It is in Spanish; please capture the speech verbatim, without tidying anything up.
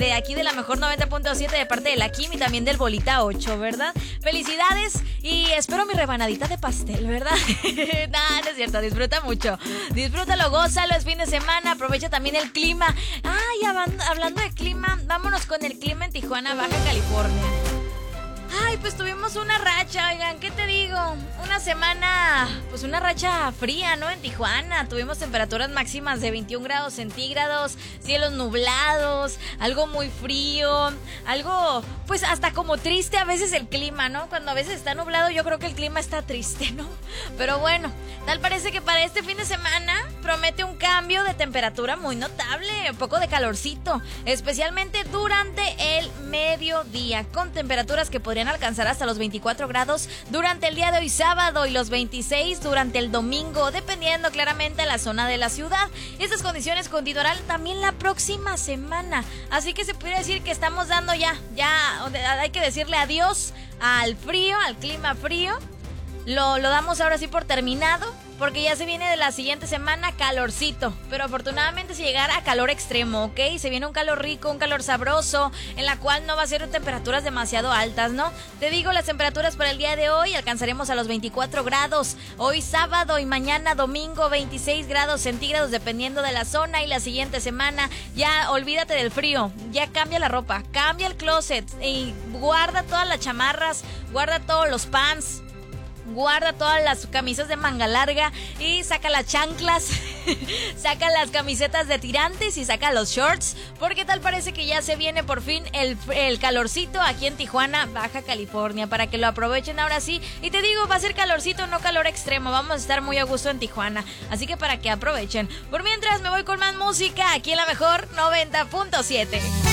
de aquí de la mejor noventa punto siete de parte de la Kim y también del Bolita ocho, ¿verdad? Felicidades y espero mi rebanadita de pastel, ¿verdad? Nah, no es cierto, disfruta mucho. Disfrútalo, gózalo, es fin de semana, aprovecha también el clima. Ay, hablando de clima, vámonos con el clima en Tijuana, Baja California. Ay, pues tuvimos una racha, oigan, ¿qué te digo? Una semana, pues una racha fría, ¿no? En Tijuana tuvimos temperaturas máximas de veintiún grados centígrados, cielos nublados, algo muy frío, algo, pues hasta como triste a veces el clima, ¿no? Cuando a veces está nublado yo creo que el clima está triste, ¿no? Pero bueno, tal parece que para este fin de semana promete un cambio de temperatura muy notable, un poco de calorcito, especialmente durante el mediodía, con temperaturas que podrían alcanzar hasta los veinticuatro grados durante el día de hoy sábado y los veintiséis durante el domingo, dependiendo claramente de la zona de la ciudad. Estas condiciones continuarán también la próxima semana, así que se puede decir que estamos dando ya, ya hay que decirle adiós al frío, al clima frío. Lo, lo damos ahora sí por terminado, porque ya se viene de la siguiente semana calorcito, pero afortunadamente si llegara a calor extremo, ¿ok? Se viene un calor rico, un calor sabroso, en la cual no va a ser temperaturas demasiado altas, ¿no? Te digo, las temperaturas para el día de hoy alcanzaremos a los veinticuatro grados, hoy sábado y mañana domingo veintiséis grados centígrados dependiendo de la zona, y la siguiente semana ya olvídate del frío, ya cambia la ropa, cambia el closet y guarda todas las chamarras, guarda todos los pants, guarda todas las camisas de manga larga y saca las chanclas, saca las camisetas de tirantes y saca los shorts, porque tal parece que ya se viene por fin el, el calorcito aquí en Tijuana, Baja California, para que lo aprovechen ahora sí. Y te digo, va a ser calorcito, no calor extremo, vamos a estar muy a gusto en Tijuana, así que para que aprovechen. Por mientras me voy con más música aquí en la mejor noventa punto siete.